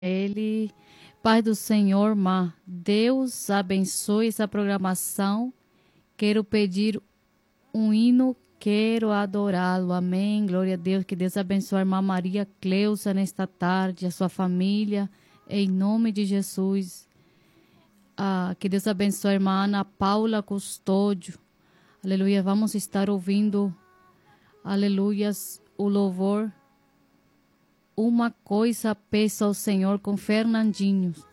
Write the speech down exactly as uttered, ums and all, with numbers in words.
Ele, Pai do Senhor, Má, Deus abençoe essa programação. Quero pedir um hino, quero adorá-lo. Amém. Glória a Deus. Que Deus abençoe a irmã Maria Cleusa nesta tarde, a sua família, em nome de Jesus. Ah, que Deus abençoe a irmã Ana Paula Custódio. Aleluia. Vamos estar ouvindo, aleluias, o louvor. Uma coisa peço ao Senhor com Fernandinho.